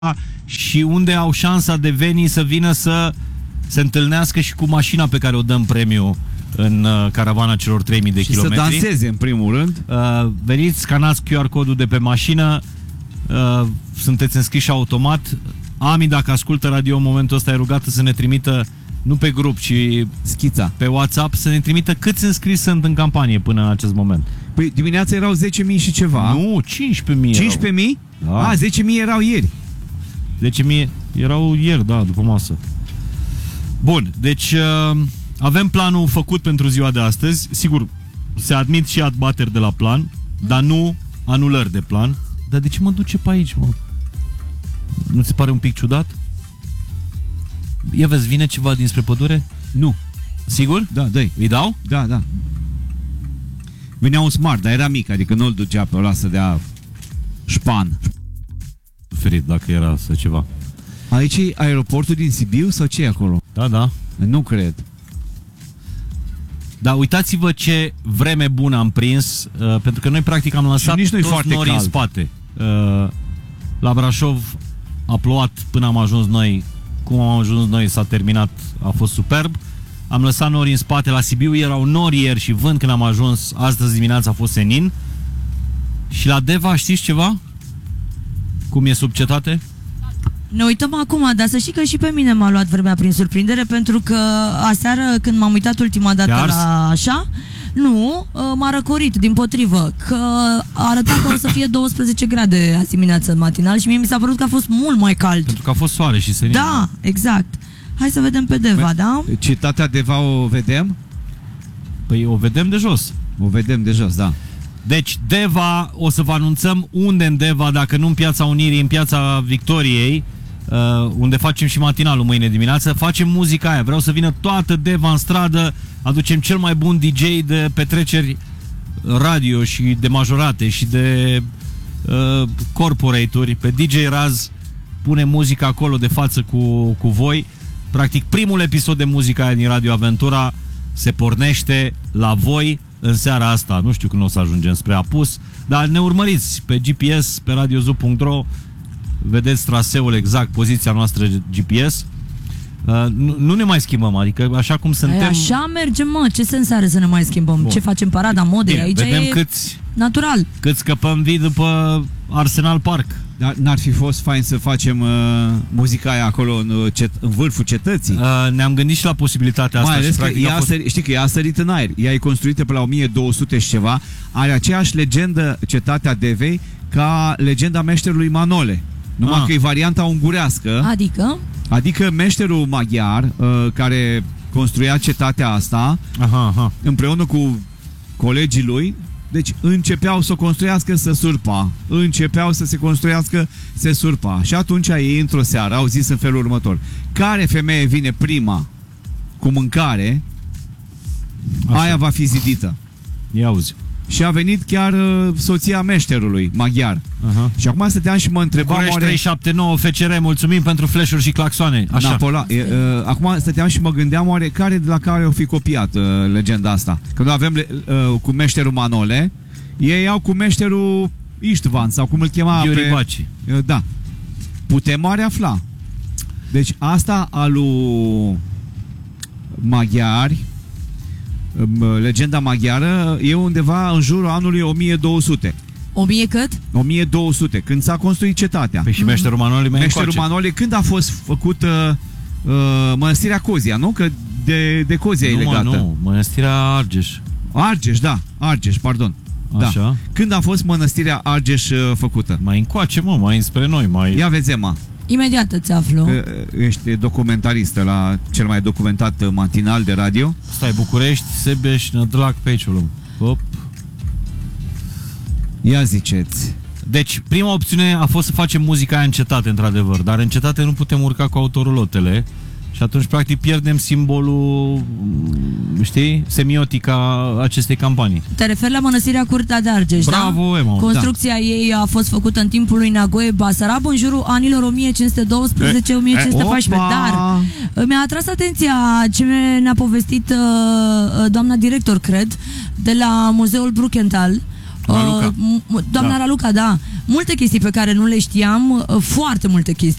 și unde au șansa de veni să vină să se întâlnească și cu mașina pe care o dăm premiu în caravana celor 3000 de kilometri. Și să danseze în primul rând. Veniți, scanați QR codul de pe mașină, sunteți înscriși automat. Ami, dacă ascultă radio în momentul ăsta, e rugată să ne trimită, nu pe grup, ci schița pe WhatsApp, să ne trimită câți înscriși sunt în campanie până în acest moment. Păi dimineața erau 10.000 și ceva. Nu, 15.000. 15.000? Da. 10.000 erau ieri. 10.000 erau ieri, da, după masă. Bun, deci avem planul făcut pentru ziua de astăzi. Sigur, se admit și abateri de la plan, dar nu anulări de plan. Dar de ce mă duce pe aici, mă? Nu ți pare un pic ciudat? Ia vezi, vine ceva dinspre pădure? Nu. Sigur? Da, dă-i. Îi dau? Da, da. Venea un smart, dar era mic, adică nu-l ducea pe ăla să dea șpan. Ferit dacă era să ceva. Aici e aeroportul din Sibiu sau ce e acolo? Da, da. Nu cred. Dar uitați-vă ce vreme bună am prins, pentru că noi practic am lăsat nici nu-i toți foarte norii cald în spate. La Brașov a plouat până am ajuns noi. Cum am ajuns noi s-a terminat, a fost superb. Am lăsat norii în spate. La Sibiu erau nori ieri și vânt când am ajuns. Astăzi dimineața a fost senin. Și la Deva știți ceva? Cum e sub cetate? Ne uităm acum, dar să știi că și pe mine m-a luat vremea prin surprindere, pentru că aseară când m-am uitat ultima dată la așa, nu, m-a răcorit, dimpotrivă, că arăta că o să fie 12 grade azi dimineață matinal și mie mi s-a părut că a fost mult mai cald. Pentru că a fost soare și senin. Da, exact. Hai să vedem pe Deva, da? Cetatea Deva o vedem? Păi o vedem de jos. O vedem de jos, da. Deci Deva, o să vă anunțăm unde în Deva, dacă nu în Piața Unirii, în Piața Victoriei, unde facem și matinalul mâine dimineață, facem muzica aia. Vreau să vină toată Deva în stradă, aducem cel mai bun DJ de petreceri radio și de majorate și de corporate-uri. Pe DJ Raz pune muzica acolo de față cu voi. Practic primul episod de muzica aia din Radio Aventura se pornește la voi în seara asta. Nu știu când o să ajungem spre apus, dar ne urmăriți pe GPS, pe radiozu.ro, vedeți traseul exact, poziția noastră GPS. Nu ne mai schimbăm, adică așa cum suntem. Așa mergem, mă, ce sens are să ne mai schimbăm? Bun. Ce facem, parada modei? Bine, aici vedem e natural. Cât scăpăm vii după Arsenal Park. Dar n-ar fi fost fain să facem muzica aia acolo în vârful cetății? Ne-am gândit și la posibilitatea asta. Mai ales și că știi că ea a sărit în aer. Ea e construită pe la 1200 și ceva. Are aceeași legendă, cetatea Devei, ca legenda meșterului Manole. Numai că e varianta ungurească. Adică meșterul maghiar care construia cetatea asta, împreună cu colegii lui, deci începeau să o construiască, se surpa. Începeau să se construiască, se surpa. Și atunci ei, într-o seară, au zis în felul următor: care femeie vine prima cu mâncare, aia va fi zidită. Ia auzi. Și a venit chiar soția meșterului maghiar. Și acum stăteam și mă întrebam... București 379 FCR, mulțumim pentru flash-uri și claxoane. Așa. Acum stăteam și mă gândeam oare de la care o fi copiat legenda asta. Că noi avem cu meșterul Manole, ei au cu meșterul Istvan, sau cum îl chema Iuribaci. Da. Putem oare afla. Deci asta a lui maghiari, legenda maghiară, e undeva în jurul anului 1200. 1000 cât? 1200, când s-a construit cetatea. Păi și meșterul Manole Meșterul Manole, când a fost făcută mănăstirea Cozia, nu? Că de Cozia e legată. Nu, mănăstirea Argeș. Argeș, da, Argeș, pardon. Așa. Da. Când a fost mănăstirea Argeș făcută? Mai încoace, mă, mai înspre noi. Ia vezi, mă. Imediat îți aflu. Ești documentaristă la cel mai documentat matinal de radio. Stai, București, Sebeș, Nădlac, pe aici o luăm. Hop. Ia ziceți. Deci, prima opțiune a fost să facem muzica aia în cetate, într-adevăr. Dar în cetate nu putem urca cu autorulotele. Și atunci, practic, pierdem simbolul, știi, semiotica acestei campanii. Te referi la mănăstirea Curtea de Argeș, Bravo, da? Emma. Construcția ei a fost făcută în timpul lui Neagoe Basarab, în jurul anilor 1512-1514. Dar mi-a atras atenția ce ne-a povestit doamna director, cred, de la Muzeul Brukenthal, Raluca. Doamna Raluca, da. Multe chestii pe care nu le știam, foarte multe chestii.